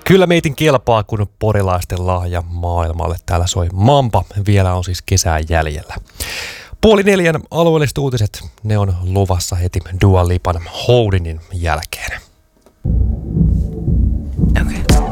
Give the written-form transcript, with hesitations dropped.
Kyllä meitin kelpaa, kun porilaisten lahja maailmalle. Täällä soi Mampa. Vielä on siis kesää jäljellä. 3:30 alueelliset uutiset, ne on luvassa heti Dua Lipan Holdingin jälkeen.